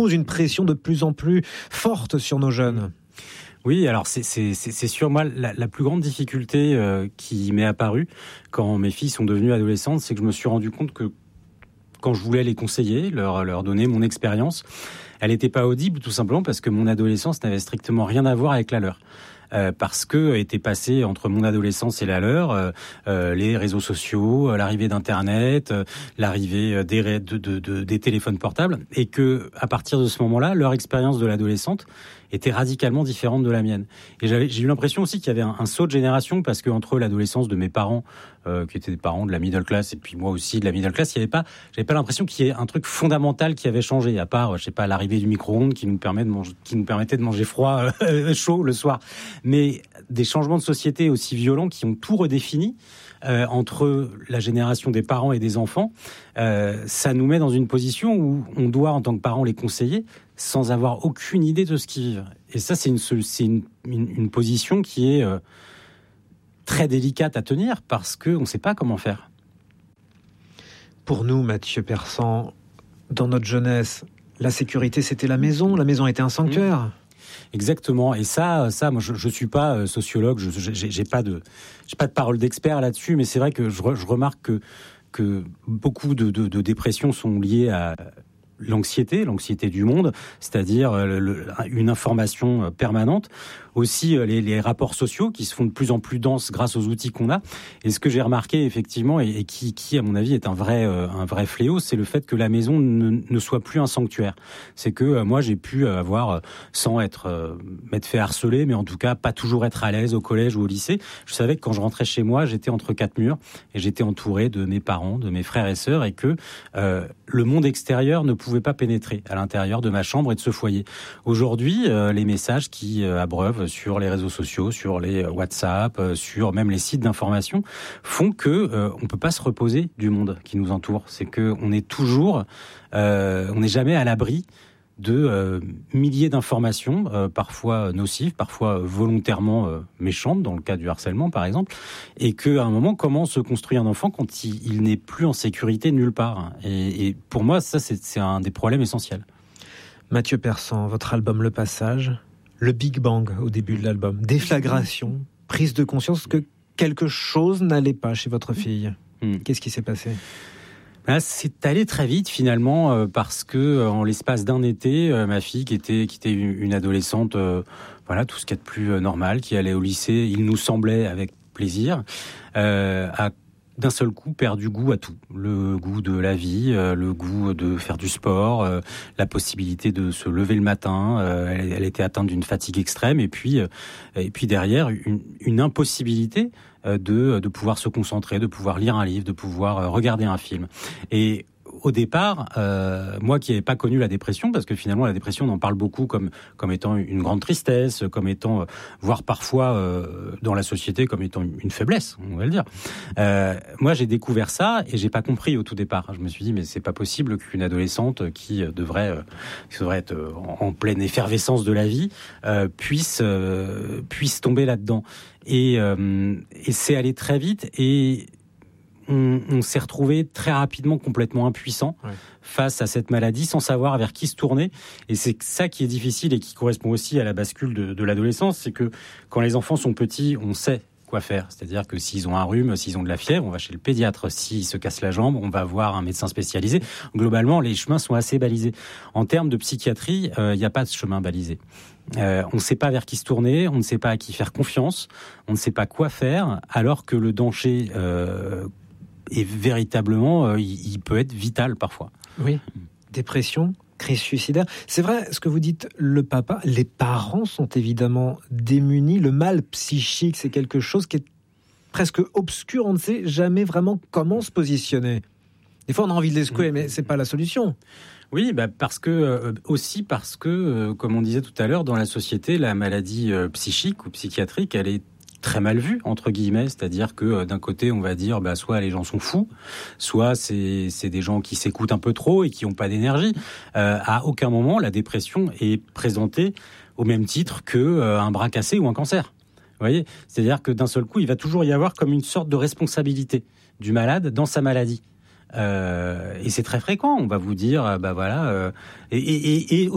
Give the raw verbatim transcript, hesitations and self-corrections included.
impose une pression de plus en plus forte sur nos jeunes. Oui, alors c'est, c'est, c'est, c'est sûr, moi, la, la plus grande difficulté euh, qui m'est apparue quand mes filles sont devenues adolescentes, c'est que je me suis rendu compte que quand je voulais les conseiller, leur, leur donner mon expérience, elle n'était pas audible tout simplement parce que mon adolescence n'avait strictement rien à voir avec la leur. Euh, parce que était passé entre mon adolescence et la leur euh, euh, les réseaux sociaux, euh, l'arrivée d'Internet, euh, l'arrivée des, de, de, de, des téléphones portables, et que à partir de ce moment-là, leur expérience de l'adolescente était radicalement différente de la mienne. Et j'avais, j'ai eu l'impression aussi qu'il y avait un, un saut de génération, parce que entre l'adolescence de mes parents, euh, qui étaient des parents de la middle class, et puis moi aussi de la middle class, il y avait pas, j'avais pas l'impression qu'il y ait un truc fondamental qui avait changé, à part, je sais pas, l'arrivée du micro-ondes qui nous permet de manger, qui nous permettait de manger froid, euh, chaud le soir. Mais des changements de société aussi violents qui ont tout redéfini. Euh, entre la génération des parents et des enfants, euh, ça nous met dans une position où on doit, en tant que parents, les conseiller sans avoir aucune idée de ce qu'ils vivent. Et ça, c'est une, c'est une, une, une position qui est euh, très délicate à tenir parce qu'on ne sait pas comment faire. Pour nous, Mathieu Persan, dans notre jeunesse, la sécurité, c'était la maison. La maison était un sanctuaire. Mmh. Exactement. Et ça, ça, moi, je, je suis pas sociologue, je, j'ai, j'ai pas de, j'ai pas de parole d'expert là-dessus, mais c'est vrai que je, je remarque que que beaucoup de, de, de dépressions sont liées à l'anxiété, l'anxiété du monde, c'est-à-dire le, le, une information permanente. Aussi les, les rapports sociaux qui se font de plus en plus denses grâce aux outils qu'on a. Et ce que j'ai remarqué effectivement, et, et qui, qui à mon avis est un vrai, euh, un vrai fléau, c'est le fait que la maison ne, ne soit plus un sanctuaire. C'est que euh, moi j'ai pu avoir, euh, sans être euh, m'être fait harceler, mais en tout cas pas toujours être à l'aise au collège ou au lycée. Je savais que quand je rentrais chez moi, j'étais entre quatre murs et j'étais entouré de mes parents, de mes frères et sœurs, et que euh, le monde extérieur ne pouvait pas pénétrer à l'intérieur de ma chambre et de ce foyer. Aujourd'hui, euh, les messages qui euh, abreuvent sur les réseaux sociaux, sur les WhatsApp, sur même les sites d'information, font que euh, on peut pas se reposer du monde qui nous entoure. C'est que on est toujours, euh, on n'est jamais à l'abri de euh, milliers d'informations, euh, parfois nocives, parfois volontairement euh, méchantes, dans le cas du harcèlement par exemple, et qu'à un moment, comment se construit un enfant quand il, il n'est plus en sécurité nulle part. Et, et pour moi, ça, c'est, c'est un des problèmes essentiels. Mathieu Persan, votre album Le Passage, le Big Bang au début de l'album, déflagration, prise de conscience que quelque chose n'allait pas chez votre fille. Mmh. Qu'est-ce qui s'est passé ? Là, c'est allé très vite finalement euh, parce que euh, en l'espace d'un été, euh, ma fille qui était qui était une adolescente, euh, voilà, tout ce qu'il y a de plus euh, normal, qui allait au lycée, il nous semblait avec plaisir, euh, a d'un seul coup perdu goût à tout. Le goût de la vie, euh, le goût de faire du sport, euh, la possibilité de se lever le matin. Euh, elle, elle était atteinte d'une fatigue extrême et puis euh, et puis derrière une, une impossibilité euh, de de pouvoir se concentrer, de pouvoir lire un livre, de pouvoir euh, regarder un film. Et au départ, euh, moi qui n'avais pas connu la dépression, parce que finalement la dépression, on en parle beaucoup comme comme étant une grande tristesse, comme étant, euh, voire parfois euh, dans la société comme étant une faiblesse, on va le dire. Euh, moi, j'ai découvert ça et j'ai pas compris au tout départ. Je me suis dit mais c'est pas possible qu'une adolescente qui devrait euh, qui devrait être en, en pleine effervescence de la vie euh, puisse euh, puisse tomber là-dedans. Et, euh, et c'est allé très vite et On, on s'est retrouvé très rapidement complètement impuissant ouais. face à cette maladie, sans savoir vers qui se tourner. Et c'est ça qui est difficile et qui correspond aussi à la bascule de, de l'adolescence, c'est que quand les enfants sont petits, on sait quoi faire. C'est-à-dire que s'ils ont un rhume, s'ils ont de la fièvre, on va chez le pédiatre. S'ils se cassent la jambe, on va voir un médecin spécialisé. Globalement, les chemins sont assez balisés. En termes de psychiatrie, il euh, n'y a pas de chemin balisé. Euh, on ne sait pas vers qui se tourner, on ne sait pas à qui faire confiance, on ne sait pas quoi faire, alors que le danger euh, est véritablement, euh, il, il peut être vital parfois. Oui, dépression, crise suicidaire. C'est vrai, ce que vous dites, le papa, les parents sont évidemment démunis. Le mal psychique, c'est quelque chose qui est presque obscur. On ne sait jamais vraiment comment se positionner. Des fois, on a envie de les secouer, mais c'est pas la solution. Oui, bah parce que euh, aussi parce que, euh, comme on disait tout à l'heure, dans la société, la maladie euh, psychique ou psychiatrique, elle est très mal vu, entre guillemets, c'est-à-dire que euh, d'un côté on va dire bah soit les gens sont fous, soit c'est c'est des gens qui s'écoutent un peu trop et qui ont pas d'énergie. Euh, à aucun moment la dépression est présentée au même titre que euh, un bras cassé ou un cancer. Vous voyez, c'est-à-dire que d'un seul coup il va toujours y avoir comme une sorte de responsabilité du malade dans sa maladie. Euh, et c'est très fréquent. On va vous dire bah voilà euh, et, et, et